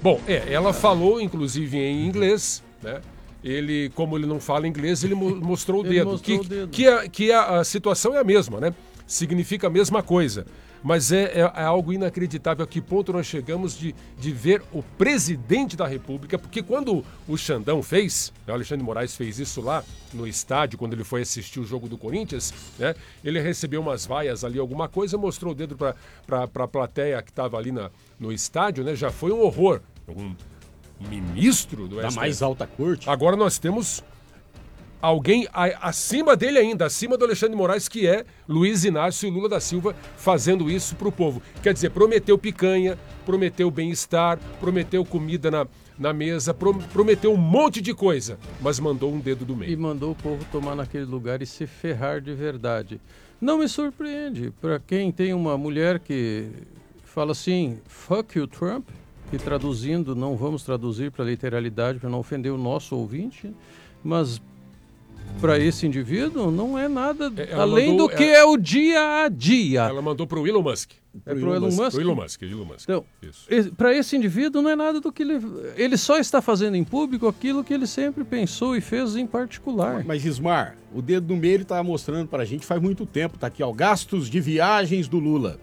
Bom, ela falou, inclusive, em inglês, né? Ele, como ele não fala inglês, ele mostrou o dedo. Que a situação é a mesma, né? Significa a mesma coisa. Mas é algo inacreditável a que ponto nós chegamos de ver o presidente da República, porque quando o Xandão fez, o Alexandre de Moraes fez isso lá no estádio, quando ele foi assistir o jogo do Corinthians, né? Ele recebeu umas vaias ali, alguma coisa, mostrou o dedo para a plateia que estava ali no estádio, né? Já foi um horror. Um ministro do STF. Da mais alta corte. Agora nós temos alguém acima dele ainda, acima do Alexandre de Moraes, que é Luiz Inácio Lula da Silva, fazendo isso pro povo. Quer dizer, prometeu picanha, prometeu bem-estar, prometeu comida na mesa, prometeu um monte de coisa, mas mandou um dedo do meio. E mandou o povo tomar naquele lugar e se ferrar de verdade. Não me surpreende, para quem tem uma mulher que fala assim, fuck you, Trump, que traduzindo, não vamos traduzir para literalidade, para não ofender o nosso ouvinte, mas para esse indivíduo não é nada além do que é o dia a dia. Ela mandou para o Elon Musk. É para o Elon Musk? Pro Elon Musk. Então, para esse indivíduo não é nada do que ele só está fazendo em público aquilo que ele sempre pensou e fez em particular. Mas Ismar, o dedo do meio ele está mostrando para a gente faz muito tempo. Está aqui, ó, gastos de viagens do Lula.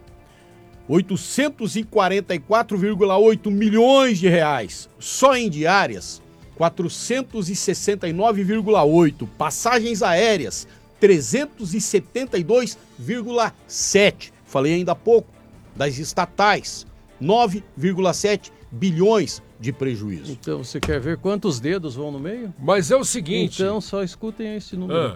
844,8 milhões de reais. Só em diárias, 469,8. Passagens aéreas, 372,7. Falei ainda há pouco. Das estatais, 9,7 bilhões de prejuízo. Então, você quer ver quantos dedos vão no meio? Mas é o seguinte... Então, só escutem esse número.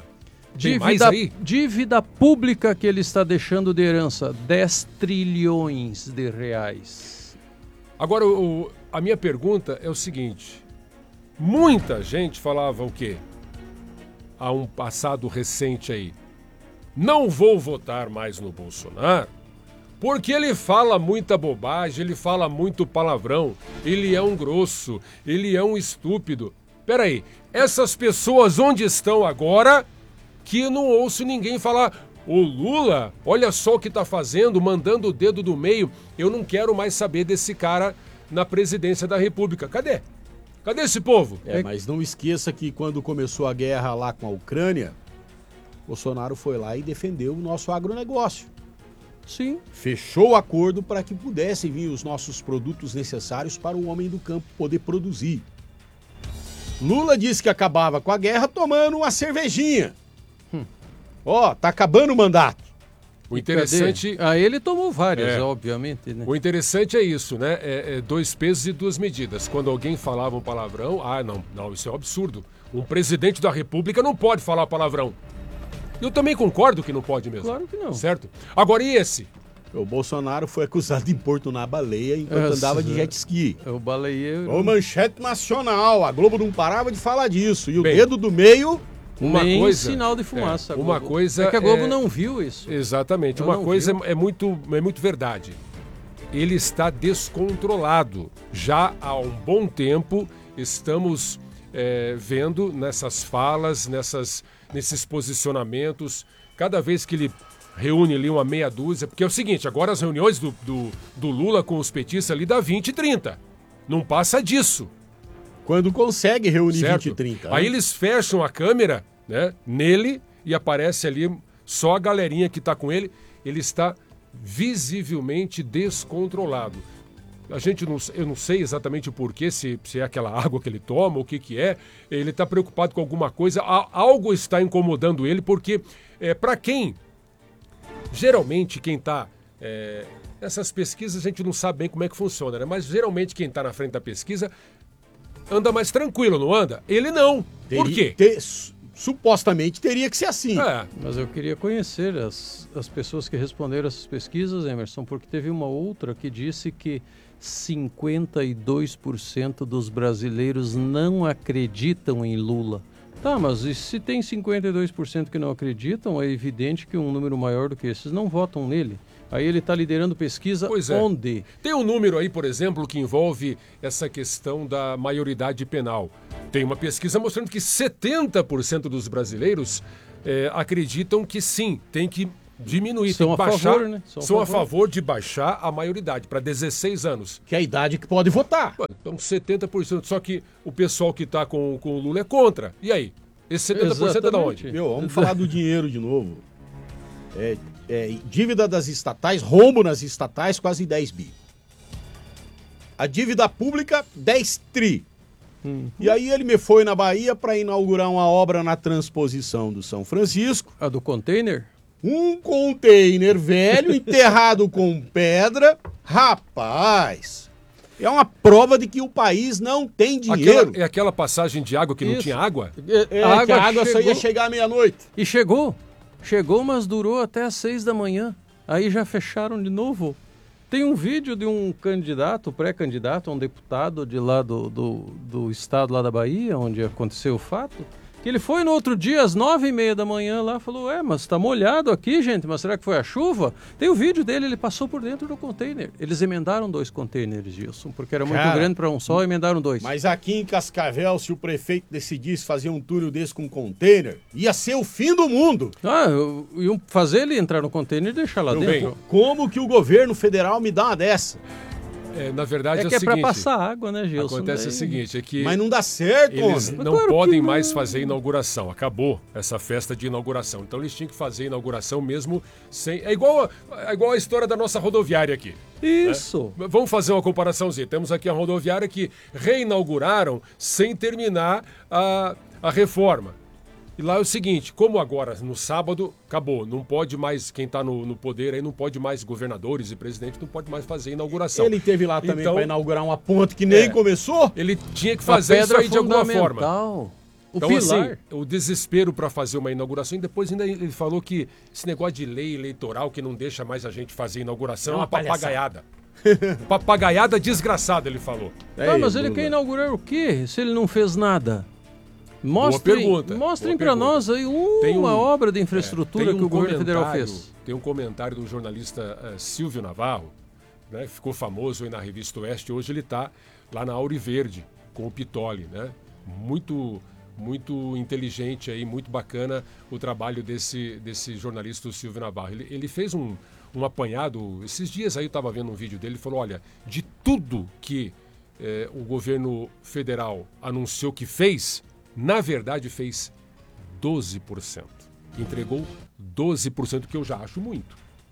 Dívida pública que ele está deixando de herança, 10 trilhões de reais. Agora, a minha pergunta é o seguinte. Muita gente falava o quê? Há um passado recente aí. Não vou votar mais no Bolsonaro porque ele fala muita bobagem, ele fala muito palavrão, ele é um grosso, ele é um estúpido. Peraí, essas pessoas onde estão agora... que eu não ouço ninguém falar, o Lula, olha só o que está fazendo, mandando o dedo do meio, eu não quero mais saber desse cara na presidência da República. Cadê? Cadê esse povo? Mas não esqueça que quando começou a guerra lá com a Ucrânia, Bolsonaro foi lá e defendeu o nosso agronegócio. Sim. Fechou o acordo para que pudessem vir os nossos produtos necessários para o homem do campo poder produzir. Lula disse que acabava com a guerra tomando uma cervejinha. Tá acabando o mandato. O interessante... ele tomou várias, obviamente, né? O interessante é isso, né? Dois pesos e duas medidas. Quando alguém falava um palavrão, não, isso é um absurdo. Um presidente da República não pode falar palavrão. Eu também concordo que não pode mesmo. Claro que não. Certo? Agora, e esse? O Bolsonaro foi acusado de importunar a baleia enquanto andava de jet ski. O baleieiro... O manchete nacional. A Globo não parava de falar disso. E o dedo do meio... sinal de fumaça. Uma coisa é que a Globo não viu isso. Exatamente. Uma coisa é muito verdade. Ele está descontrolado. Já há um bom tempo estamos vendo nessas falas, nesses posicionamentos, cada vez que ele reúne ali uma meia dúzia, porque é o seguinte, agora as reuniões do Lula com os petistas ali dá 20 e 30. Não passa disso. Quando consegue reunir certo? 20 e 30. Aí eles fecham a câmera, né, nele e aparece ali só a galerinha que está com ele. Ele está visivelmente descontrolado. Eu não sei exatamente o porquê, se é aquela água que ele toma, o que é. Ele está preocupado com alguma coisa, algo está incomodando ele, porque para geralmente quem está... essas pesquisas a gente não sabe bem como é que funciona, né? Mas geralmente quem está na frente da pesquisa anda mais tranquilo, não anda? Ele não. Por quê? Supostamente teria que ser assim. Mas eu queria conhecer as pessoas que responderam essas pesquisas, Emerson, porque teve uma outra que disse que 52% dos brasileiros não acreditam em Lula. Tá, mas e se tem 52% que não acreditam, é evidente que um número maior do que esses não votam nele. Aí ele está liderando pesquisa onde? Tem um número aí, por exemplo, que envolve essa questão da maioridade penal. Tem uma pesquisa mostrando que 70% dos brasileiros acreditam que sim, tem que Diminuir, São tem que a baixar, favor, né? São a favor de baixar a maioridade para 16 anos. Que é a idade que pode votar. Então 70%, só que o pessoal que está com o Lula é contra. E aí? Esse 70% é da onde? Meu, vamos falar do dinheiro de novo. Dívida das estatais, rombo nas estatais, quase 10 bi. A dívida pública, 10 tri. E aí ele me foi na Bahia para inaugurar uma obra na transposição do São Francisco. A do container? Um container velho enterrado com pedra. Rapaz, é uma prova de que o país não tem dinheiro. É aquela passagem de água que não tinha água? Que a água só ia chegar à meia-noite. E chegou. Chegou, mas durou até às 6 da manhã. Aí já fecharam de novo. Tem um vídeo de um candidato, pré-candidato, um deputado de lá do estado lá da Bahia, onde aconteceu o fato, que ele foi no outro dia, às 9h30 da manhã lá, falou, mas tá molhado aqui, gente, mas será que foi a chuva? Tem o vídeo dele, ele passou por dentro do container. Eles emendaram 2 containers, Gilson, porque era muito grande para um só, emendaram 2. Mas aqui em Cascavel, se o prefeito decidisse fazer um túnel desse com container, ia ser o fim do mundo. Iam fazer ele entrar no container e deixar lá dentro. Bem, como que o governo federal me dá uma dessa? Na verdade é o que seguinte... é para passar água, né, Gilson? Acontece o seguinte, é que... Mas não dá certo, eles homem. não podem mais fazer inauguração. Acabou essa festa de inauguração. Então eles tinham que fazer inauguração mesmo sem... É igual a história da nossa rodoviária aqui. Isso. Né? Vamos fazer uma comparaçãozinha. Temos aqui a rodoviária que reinauguraram sem terminar a reforma. E lá é o seguinte, como agora, no sábado, acabou. Não pode mais, quem está no poder aí, não pode mais, governadores e presidentes, não pode mais fazer inauguração. Ele teve lá também para inaugurar uma ponte que nem começou. Ele tinha que fazer isso aí de alguma forma. Então, pilar. Assim, o desespero para fazer uma inauguração, e depois ainda ele falou que esse negócio de lei eleitoral que não deixa mais a gente fazer inauguração é uma papagaiada. Papagaiada desgraçada, ele falou. Mas ele quer inaugurar o quê, se ele não fez nada? Mostrem para nós aí uma obra de infraestrutura que o governo federal fez. Tem um comentário do jornalista Silvio Navarro, né, que ficou famoso aí na Revista Oeste. Hoje ele está lá na Auri Verde, com o Pitoli, né? Muito inteligente aí, muito bacana o trabalho desse jornalista, o Silvio Navarro. Ele fez um apanhado, esses dias aí eu estava vendo um vídeo dele, ele falou, olha, de tudo que o governo federal anunciou que fez, na verdade fez 12%. Entregou 12%, que eu já acho muito.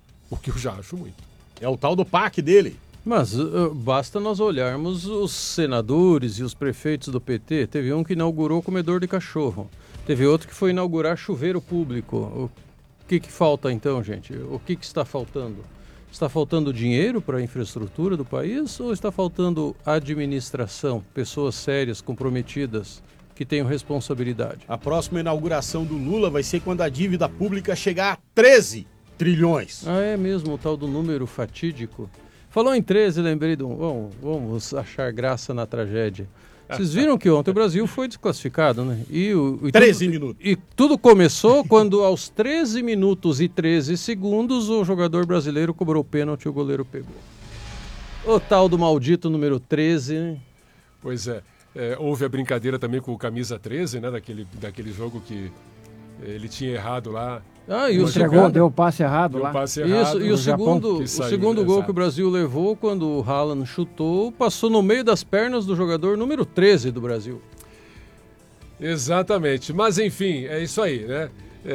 É o tal do PAC dele. Mas basta nós olharmos os senadores e os prefeitos do PT. Teve um que inaugurou comedor de cachorro. Teve outro que foi inaugurar chuveiro público. O que falta então, gente? O que está faltando? Está faltando dinheiro para a infraestrutura do país ou está faltando administração, pessoas sérias, comprometidas, que tenham responsabilidade? A próxima inauguração do Lula vai ser quando a dívida pública chegar a 13 trilhões. É mesmo, o tal do número fatídico. Falou em 13, lembrei de vamos achar graça na tragédia. Vocês viram que ontem o Brasil foi desclassificado, né? 13 minutos. E tudo começou quando aos 13 minutos e 13 segundos o jogador brasileiro cobrou o pênalti e o goleiro pegou. O tal do maldito número 13, né? Pois é. Houve a brincadeira também com o camisa 13, né? Daquele jogo que ele tinha errado lá. E o segundo deu o passe errado lá. Isso, e o segundo gol que o Brasil levou, quando o Haaland chutou, passou no meio das pernas do jogador número 13 do Brasil. Exatamente. Mas enfim, é isso aí, né?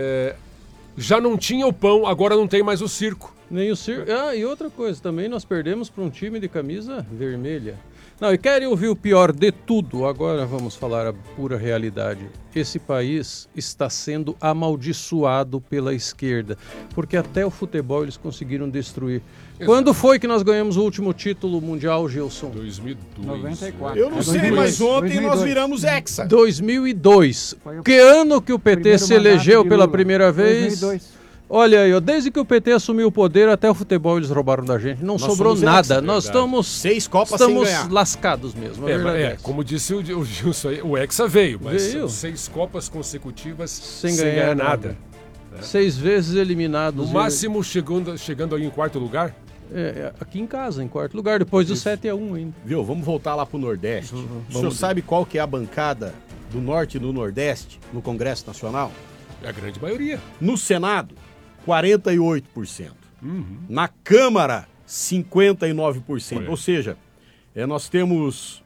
Já não tinha o pão, agora não tem mais o circo. Nem o circo. E outra coisa, também nós perdemos para um time de camisa vermelha. Não, e querem ouvir o pior de tudo? Agora vamos falar a pura realidade. Esse país está sendo amaldiçoado pela esquerda, porque até o futebol eles conseguiram destruir. Exato. Quando foi que nós ganhamos o último título mundial, Gilson? 2002. 94. Eu não sei, mas ontem 2002. Nós viramos hexa. 2002. Que ano que o PT se elegeu pela primeira vez? 2002. Olha aí, desde que o PT assumiu o poder, até o futebol eles roubaram da gente. Nós sobrou nada. Hexa, nós estamos 6 Copas sem ganhar. Lascados mesmo. Como disse o Gilson aí, o Hexa veio, mas são 6 Copas consecutivas sem ganhar nada. 6 vezes eliminados. No máximo chegando aí em 4º lugar? Aqui em casa, em 4º lugar, depois do 7-1 ainda. Viu, vamos voltar lá pro Nordeste. O senhor sabe qual que é a bancada do Norte e do Nordeste no Congresso Nacional? É a grande maioria. No Senado, 48%. Na Câmara, 59%. Ou seja, nós temos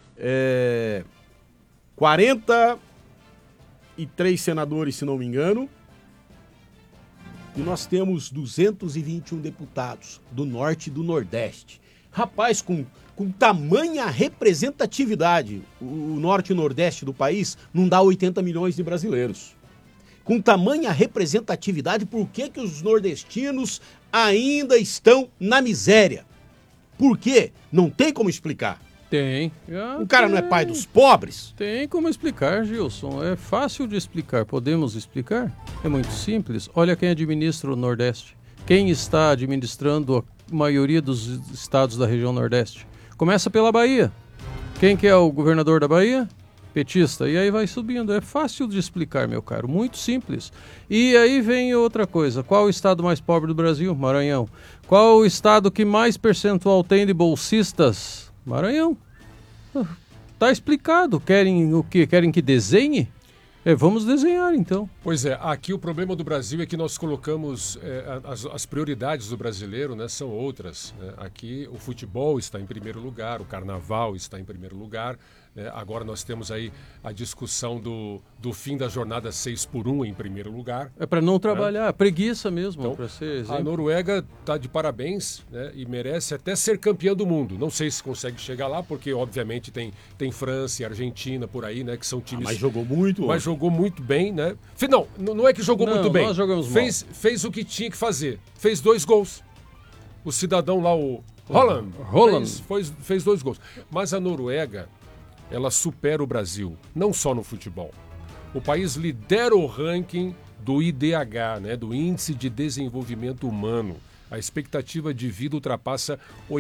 43 senadores, se não me engano, e nós temos 221 deputados do Norte e do Nordeste. Rapaz, com tamanha representatividade, o Norte e o Nordeste do país não dá 80 milhões de brasileiros. Com tamanha representatividade, por que os nordestinos ainda estão na miséria? Por quê? Não tem como explicar. Tem. O cara não é pai dos pobres? Tem como explicar, Gilson. É fácil de explicar. Podemos explicar? É muito simples. Olha quem administra o Nordeste. Quem está administrando a maioria dos estados da região Nordeste? Começa pela Bahia. Quem que é o governador da Bahia? Petista. E aí vai subindo. É fácil de explicar, meu caro. Muito simples. E aí vem outra coisa. Qual o estado mais pobre do Brasil? Maranhão. Qual o estado que mais percentual tem de bolsistas? Maranhão. Tá explicado. Querem o quê? Querem que desenhe? Vamos desenhar, então. Pois é, aqui o problema do Brasil é que nós colocamos as prioridades do brasileiro, né, são outras. Né? Aqui o futebol está em primeiro lugar, o carnaval está em primeiro lugar. Agora nós temos aí a discussão do fim da jornada 6x1 em primeiro lugar. É para não trabalhar, preguiça mesmo. Então, para ser exemplo. A Noruega está de parabéns, né, e merece até ser campeã do mundo. Não sei se consegue chegar lá, porque obviamente tem França e Argentina por aí, né, que são times... Mas jogou muito. Mas jogou muito bem, né? Não é que jogou muito bem. Nós jogamos fez o que tinha que fazer. Fez 2 gols. O cidadão lá, o Holland. Fez 2 gols. Mas a Noruega... ela supera o Brasil, não só no futebol. O país lidera o ranking do IDH, né, do Índice de Desenvolvimento Humano. A expectativa de vida ultrapassa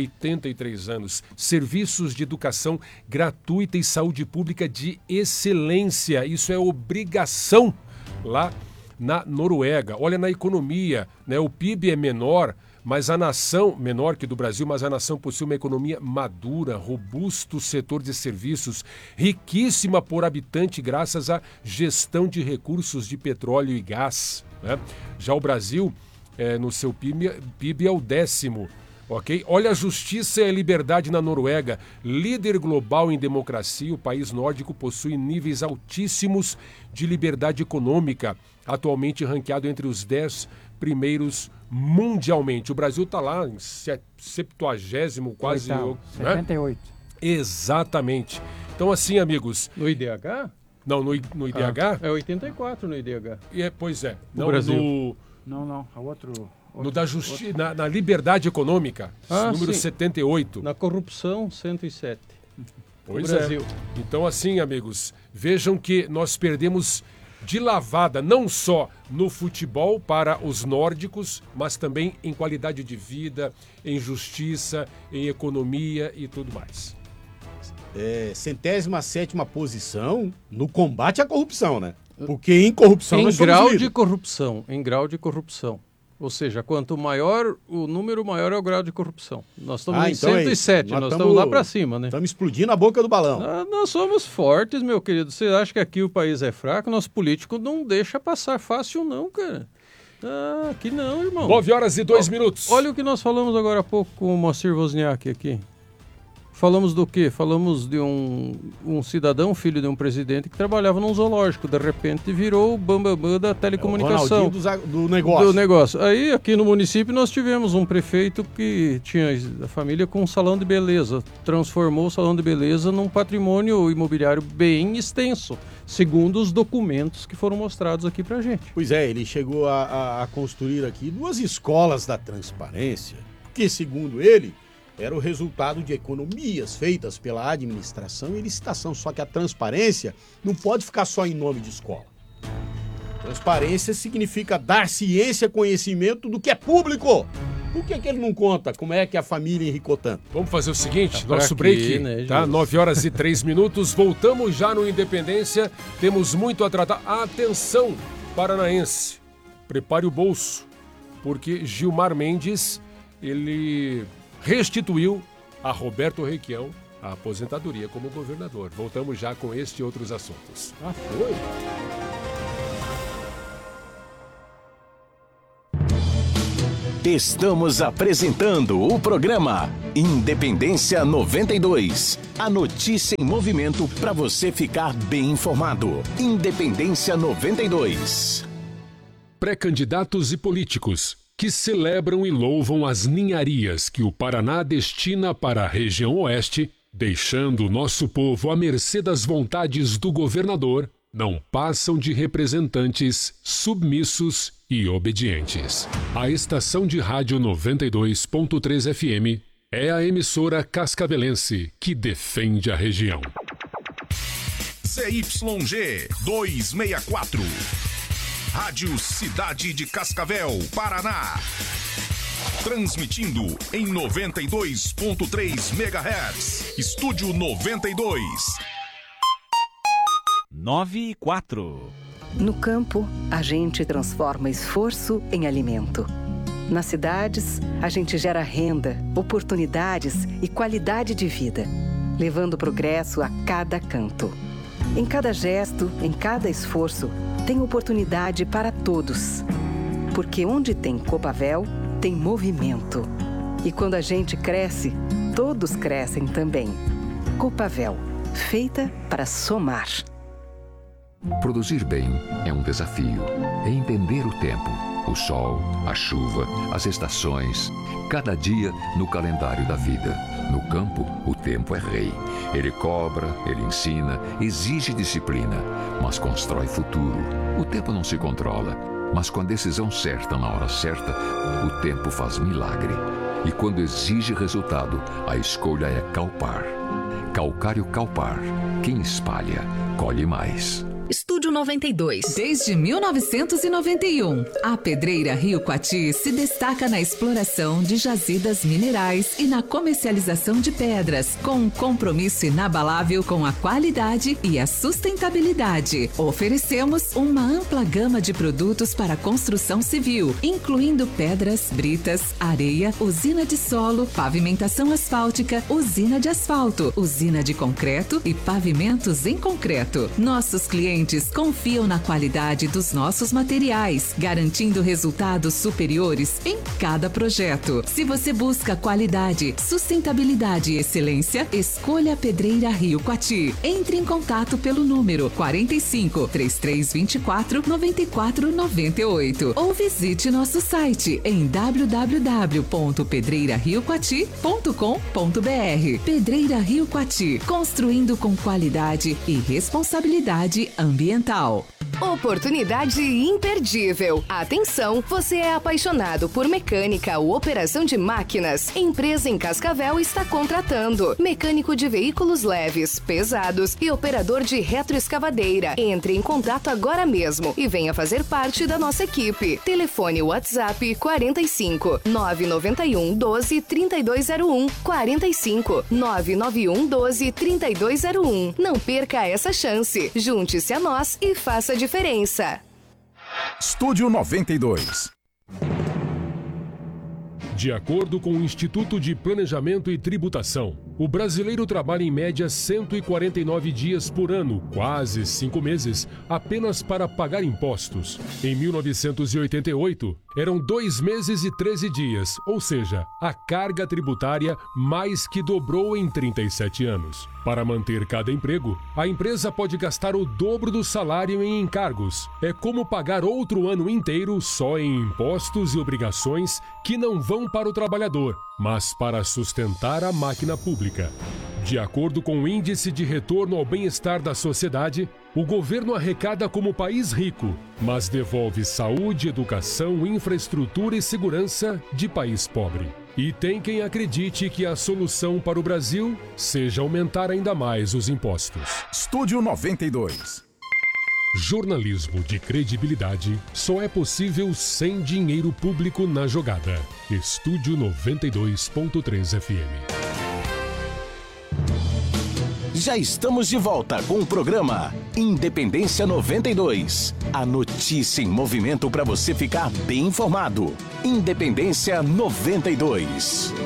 83 anos. Serviços de educação gratuita e saúde pública de excelência. Isso é obrigação lá na Noruega. Olha, na economia, né, o PIB é menor, mas a nação, menor que do Brasil, mas a nação possui uma economia madura, robusto setor de serviços, riquíssima por habitante graças à gestão de recursos de petróleo e gás. Né? Já o Brasil, no seu PIB é o 10º. Okay? Olha a justiça e a liberdade na Noruega. Líder global em democracia, o país nórdico possui níveis altíssimos de liberdade econômica, atualmente ranqueado entre os 10 primeiros mundialmente. O Brasil está lá em 70º, quase... 78. Né? Exatamente. Então, assim, amigos... No IDH? Não, no IDH... É 84 no IDH. Pois é. No Brasil. Não, é outro... No da justiça, na liberdade econômica, número sim. 78. Na corrupção, 107. Pois é. Brasil. Então, assim, amigos, vejam que nós perdemos de lavada, não só no futebol para os nórdicos, mas também em qualidade de vida, em justiça, em economia e tudo mais. 107ª posição no combate à corrupção, né? Porque em corrupção nós somos líderes. Em grau de corrupção. Ou seja, quanto maior o número, maior é o grau de corrupção. Nós estamos em 107, nós estamos lá para cima, né? Estamos explodindo a boca do balão. Nós somos fortes, meu querido. Você acha que aqui o país é fraco? Nosso político não deixa passar fácil não, cara. Aqui não, irmão. 9h02. Olha o que nós falamos agora há pouco com o Moacir Wozniak aqui. Falamos do quê? Falamos de um cidadão, filho de um presidente, que trabalhava num zoológico. De repente virou o bambambam da telecomunicação. Do negócio. Do negócio. Aí, aqui no município, nós tivemos um prefeito que tinha a família com um salão de beleza. Transformou o salão de beleza num patrimônio imobiliário bem extenso, segundo os documentos que foram mostrados aqui pra gente. Pois é, ele chegou a construir aqui 2 escolas da transparência, que, segundo ele, era o resultado de economias feitas pela administração e licitação. Só que a transparência não pode ficar só em nome de escola. Transparência significa dar ciência, conhecimento do que é público. Por que ele não conta como é que a família enricou tanto? Vamos fazer o seguinte, nosso break, né, tá? 9h03. Voltamos já no Independência. Temos muito a tratar. Atenção, paranaense. Prepare o bolso, porque Gilmar Mendes, ele restituiu a Roberto Requião a aposentadoria como governador. Voltamos já com este e outros assuntos. Foi? Estamos apresentando o programa Independência 92. A notícia em movimento para você ficar bem informado. Independência 92. Pré-candidatos e políticos que celebram e louvam as ninharias que o Paraná destina para a região oeste, deixando o nosso povo à mercê das vontades do governador, não passam de representantes submissos e obedientes. A estação de rádio 92.3 FM é a emissora cascavelense que defende a região. CYG 264, Rádio Cidade de Cascavel, Paraná. Transmitindo em 92.3 MHz. Estúdio 92. 9:04. No campo, a gente transforma esforço em alimento. Nas cidades, a gente gera renda, oportunidades e qualidade de vida, levando progresso a cada canto. Em cada gesto, em cada esforço, tem oportunidade para todos. Porque onde tem Copavel, tem movimento. E quando a gente cresce, todos crescem também. Copavel, feita para somar. Produzir bem é um desafio. É entender o tempo, o sol, a chuva, as estações, cada dia no calendário da vida. No campo, o tempo é rei. Ele cobra, ele ensina, exige disciplina, mas constrói futuro. O tempo não se controla, mas com a decisão certa na hora certa, o tempo faz milagre. E quando exige resultado, a escolha é Calpar. Calcário Calpar. Quem espalha, colhe mais. Estúdio 92. Desde 1991, a Pedreira Rio Coati se destaca na exploração de jazidas minerais e na comercialização de pedras, com um compromisso inabalável com a qualidade e a sustentabilidade. Oferecemos uma ampla gama de produtos para construção civil, incluindo pedras, britas, areia, usina de solo, pavimentação asfáltica, usina de asfalto, usina de concreto e pavimentos em concreto. Nossos clientes confiam na qualidade dos nossos materiais, garantindo resultados superiores em cada projeto. Se você busca qualidade, sustentabilidade e excelência, escolha a Pedreira Rio Coati. Entre em contato pelo número 45 3324 9498 ou visite nosso site em www.pedreirariocoati.com.br. Pedreira Rio Coati, construindo com qualidade e responsabilidade ambiental. Oportunidade imperdível. Atenção, você é apaixonado por mecânica ou operação de máquinas? Empresa em Cascavel está contratando mecânico de veículos leves, pesados e operador de retroescavadeira. Entre em contato agora mesmo e venha fazer parte da nossa equipe. Telefone WhatsApp 45 991 12 3201 45 991 12 3201. Não perca essa chance. Junte-se a nós e faça a diferença. Estúdio 92. De acordo com o Instituto de Planejamento e Tributação, o brasileiro trabalha em média 149 dias por ano, quase 5 meses, apenas para pagar impostos. Em 1988, eram 2 meses e 13 dias, ou seja, a carga tributária mais que dobrou em 37 anos. Para manter cada emprego, a empresa pode gastar o dobro do salário em encargos. É como pagar outro ano inteiro só em impostos e obrigações que não vão para o trabalhador, mas para sustentar a máquina pública. De acordo com o Índice de Retorno ao Bem-Estar da Sociedade, o governo arrecada como país rico, mas devolve saúde, educação, infraestrutura e segurança de país pobre. E tem quem acredite que a solução para o Brasil seja aumentar ainda mais os impostos. Estúdio 92. Jornalismo de credibilidade só é possível sem dinheiro público na jogada. Estúdio 92.3 FM. Já estamos de volta com o programa Independência 92. A notícia em movimento para você ficar bem informado. Independência 92.